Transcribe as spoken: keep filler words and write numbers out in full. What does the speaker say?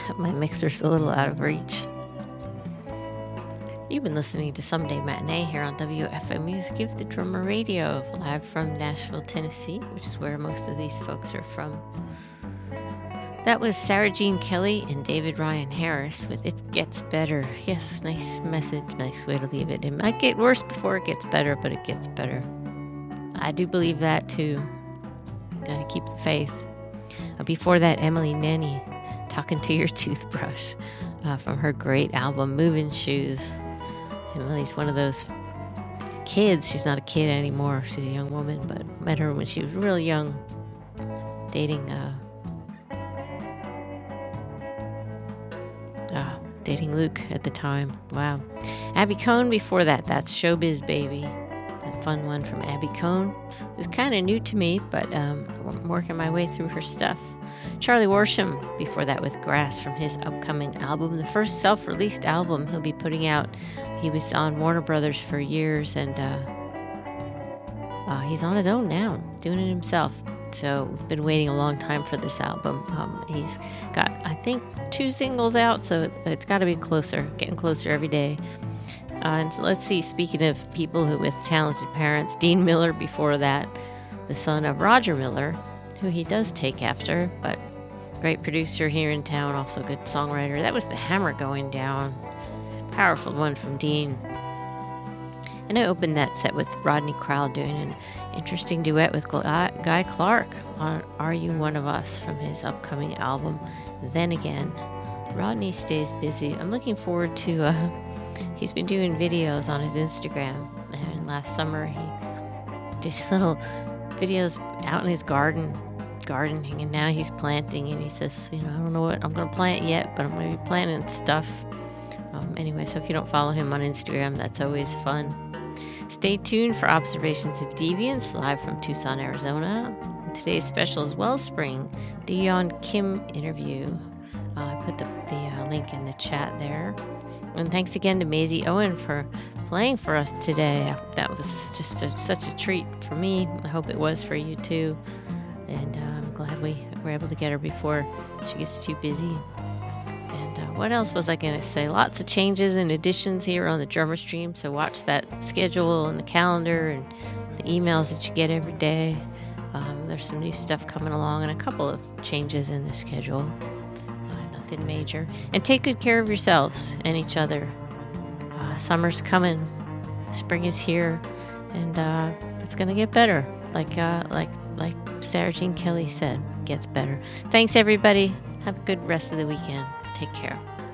My mixer's a little out of reach. You've been listening to Someday Matinee here on W F M U's Give the Drummer Radio, live from Nashville, Tennessee, which is where most of these folks are from. That was Sarah Jean Kelly and David Ryan Harris with It Gets Better. Yes, nice message, nice way to leave it. It might get worse before it gets better, but it gets better. I do believe that too. Gotta keep the faith. Uh, before that, Emily Nenny, Talking to Your Toothbrush, uh, from her great album, Moving Shoes. Emily's one of those kids. She's not a kid anymore. She's a young woman, but met her when she was real young, dating uh, uh, dating Luke at the time. Wow. Abby Cohn before that. That's Showbiz Baby. A fun one from Abby Cohn. It was kind of new to me, but um, I'm working my way through her stuff. Charlie Worsham before that with Grass from his upcoming album, the first self-released album he'll be putting out. He was on Warner Brothers for years, and uh, uh, he's on his own now, doing it himself. So we've been waiting a long time for this album. Um, he's got, I think, two singles out, so it's got to be closer, getting closer every day. Uh, and so let's see, speaking of people who with talented parents, Dean Miller before that, the son of Roger Miller, who he does take after, but great producer here in town, also good songwriter. That was The Hammer Going Down. Powerful one from Dean. And I opened that set with Rodney Crowell doing an interesting duet with Guy Clark on Are You One of Us from his upcoming album, Then Again. Rodney stays busy. I'm looking forward to, uh, he's been doing videos on his Instagram, and last summer he did little videos out in his garden, gardening, and now he's planting, and he says, you know, I don't know what I'm going to plant yet, but I'm going to be planting stuff. Um, anyway, so if you don't follow him on Instagram, that's always fun. Stay tuned for Observations of Deviance, live from Tucson, Arizona. Today's special is Wellspring, Dion Kim interview. Uh, I put the, the uh, link in the chat there. And thanks again to Maisie Owen for playing for us today. That was just a, such a treat for me. I hope it was for you too. And uh, I'm glad we were able to get her before she gets too busy. And uh, what else was I going to say? Lots of changes and additions here on the Drummer Stream. So watch that schedule and the calendar and the emails that you get every day. Um, there's some new stuff coming along and a couple of changes in the schedule. Nothing major. And take good care of yourselves and each other. Uh, summer's coming. Spring is here. And uh, it's going to get better. Like uh, like like Sarah Jean Kelly said, gets better. Thanks, everybody. Have a good rest of the weekend. Take care.